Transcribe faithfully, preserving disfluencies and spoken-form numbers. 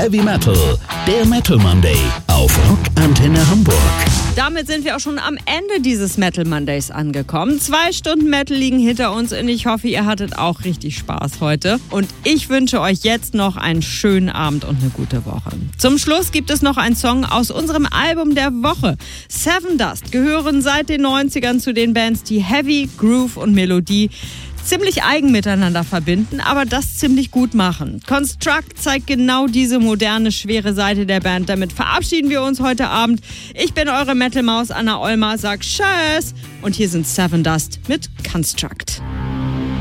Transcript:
Heavy Metal, der Metal Monday auf Rock Antenne Hamburg. Damit sind wir auch schon am Ende dieses Metal Mondays angekommen. Zwei Stunden Metal liegen hinter uns und ich hoffe, ihr hattet auch richtig Spaß heute. Und ich wünsche euch jetzt noch einen schönen Abend und eine gute Woche. Zum Schluss gibt es noch einen Song aus unserem Album der Woche. Sevendust gehören seit den neunzigern zu den Bands, die Heavy, Groove und Melodie ziemlich eigen miteinander verbinden, aber das ziemlich gut machen. Construct zeigt genau diese moderne, schwere Seite der Band. Damit verabschieden wir uns heute Abend. Ich bin eure Metal-Maus Anna Olmer, sag Tschüss und hier sind Sevendust mit Construct.